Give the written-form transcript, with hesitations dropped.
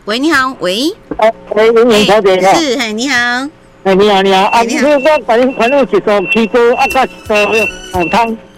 喂，你好，喂， 喂，林小姐好。 是，嘿，你好， 你好，你好。啊， 你好我甲恁传了一道鸡煲，甲一道红汤。